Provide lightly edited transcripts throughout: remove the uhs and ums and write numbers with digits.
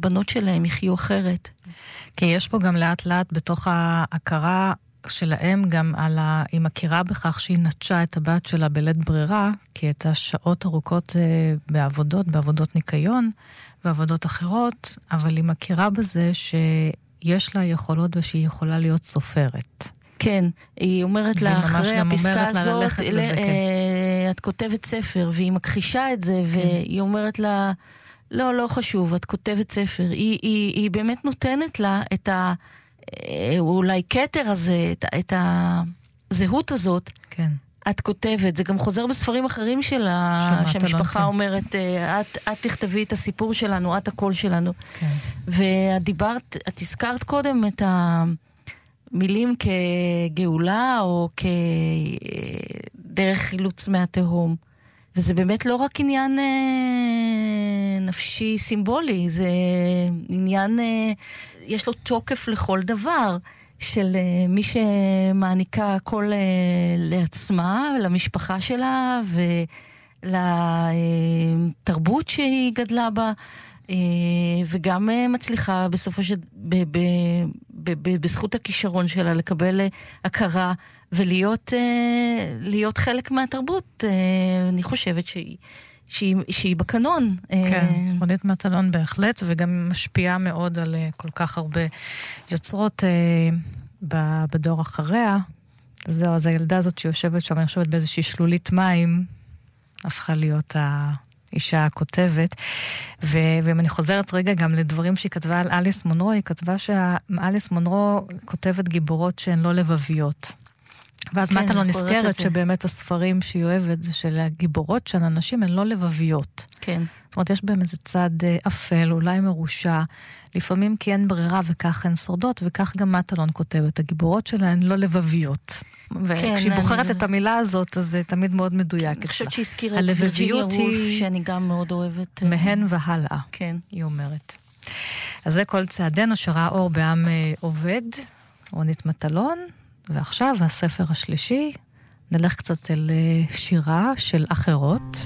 שהבנות שלהם יחיו אחרת. כי יש פה גם לאט לאט בתוך ההכרה שלהם גם היא מכירה בכך שהיא נטשה את הבת שלה בלית ברירה, כי את השעות ארוכות בעבודות ניקיון ועבודות אחרות, אבל היא מכירה בזה שיש לה יכולות ושהיא יכולה להיות סופרת. כן, היא אומרת לה אחרי הפסקה הזאת, את כותבת ספר, והיא מכחישה את זה, והיא אומרת לה, לא חשוב, את כותבת ספר. היא באמת נותנת לה את אולי כתר הזה, את הזהות הזאת. כן. את כותבת, זה גם חוזר בספרים אחרים שלה, שהמשפחה אומרת, את תכתבי את הסיפור שלנו, את הקול שלנו. כן. את הזכרת קודם את המילים כגאולה, או כדרך חילוץ מהתהום. וזה באמת לא רק עניין נפשי סימבולי, זה עניין, יש לו תוקף לכל דבר, של מי שמעניקה הכל לעצמה, למשפחה שלה, ולתרבות שהיא גדלה בה, וגם מצליחה בסופו של בזכות הכישרון שלה לקבל הכרה, ולהיות חלק מהתרבות. אני חושבת שהיא בקנון. כן, רונית מטלון בהחלט, וגם משפיעה מאוד על כל כך הרבה יוצרות בדור אחריה. זהו, אז הילדה הזאת שיושבת שם, אני חושבת באיזושהי שלולית מים, הפכה להיות האישה הכותבת. ואם אני חוזרת רגע גם לדברים שהיא כתבה על אליס מונרו, היא כתבה שאליס מונרו כותבת גיבורות שהן לא לבביות. ואז כן, מטלון נזכרת שבאמת הספרים שהיא אוהבת זה של הגיבורות של אנשים הן לא לבביות. כן. זאת אומרת, יש בהם איזה צד אפל, אולי מרושע, לפעמים כי אין ברירה וכך הן שורדות, וכך גם מטלון כותבת. הגיבורות שלה הן לא לבביות. וכשהיא בוחרת את המילה הזאת, אז זה תמיד מאוד מדויק. אני חושבת שהזכירה את וירג'יניה וולף, שאני גם מאוד אוהבת. מהן והלאה, כן. היא אומרת. אז זה כל צעדנו שראה אור בעם עובד, רונית מטלון, ועכשיו הספר השלישי, נלך קצת אל שירה של אחרות.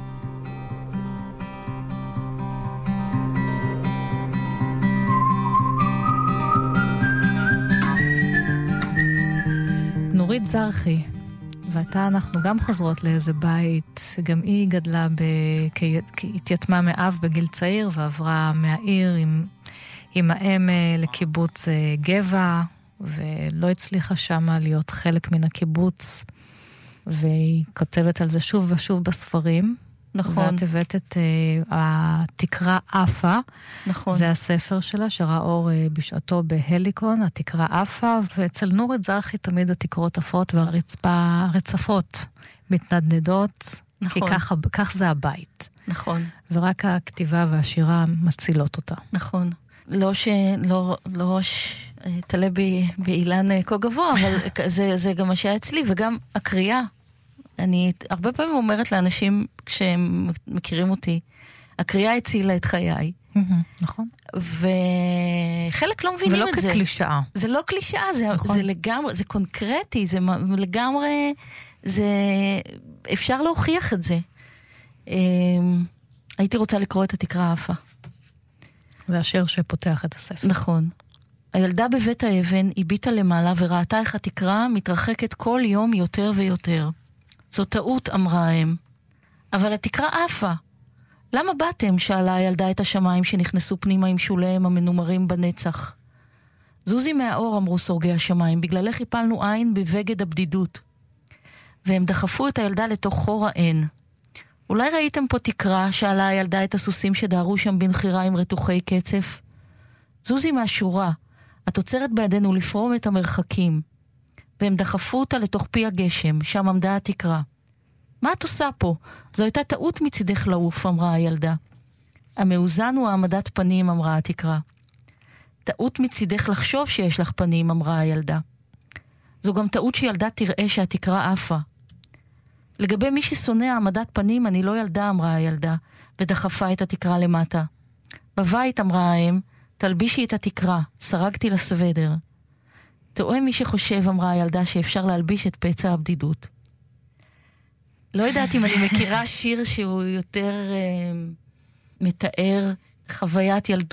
נורית זרחי, ואתה אנחנו גם חוזרות לאיזה בית, גם היא גדלה, התייתמה מאב בגיל צעיר, ועברה מהעיר עם האם לקיבוץ גבע, ולא הצליחה שמה להיות חלק מן הקיבוץ, והיא כותבת על זה שוב ושוב בספרים. נכון. ואת הבאת את התקרה אפה. נכון. זה הספר שלה שראה אור בשעתו בהליקון, התקרה אפה, ואצל נורית זרחי תמיד התקרות אפות והרצפות מתנדנדות, נכון. כי כך זה הבית. נכון. ורק הכתיבה והשירה מצילות אותה. נכון. לא תלה באילן כה גבוה, אבל זה גם מה שהיה אצלי, וגם הקריאה. אני הרבה פעמים אומרת לאנשים, כשהם מכירים אותי, הקריאה הצילה את חיי. נכון. וחלק לא מבינים את זה. ולא כקלישאה. זה לא קלישאה, זה לגמרי, זה קונקרטי, זה לגמרי, אפשר להוכיח את זה. הייתי רוצה לקרוא את התקרה האפה. זה השיר שפותח את הספר. נכון. הילדה בבית האבן הביטה למעלה וראתה איך התקרה מתרחקת כל יום יותר ויותר. זו טעות, אמרה האם. אבל התקרה עפה. למה באתם? שאלה הילדה את השמיים שנכנסו פנימה עם שוליהם המנומרים בנצח. זוזי מהאור, אמרו סורגי השמיים, בגללך הפלנו עין בבגד הבדידות. והם דחפו את הילדה לתוך חור העין. אולי ראיתם פה תקרה? שאלה הילדה את הסוסים שדהרו שם בנחירה עם רתוחי קצף. זוזי מהשורה, את עוצרת בידינו לפרום את המרחקים. והם דחפו אותה לתוך פי הגשם, שם עמדה התקרה. מה את עושה פה? זו הייתה טעות מצידך לעוף, אמרה הילדה. המאוזן הוא העמדת פנים, אמרה התקרה. טעות מצידך לחשוב שיש לך פנים, אמרה הילדה. זו גם טעות שילדה תראה שהתקרה עפה. לגבי מי ששונא העמדת פנים, אני לא ילדה, אמרה הילדה, ודחפה את התקרה למטה. בבית, אמרה האם, תלבישי את התקרה, סרגתי לסוודר. טועה מי שחושב, אמרה הילדה, שאפשר להלביש את פצע הבדידות. לא יודעת אם אני מכירה שיר שהוא יותר מתאר חוויית ילדות,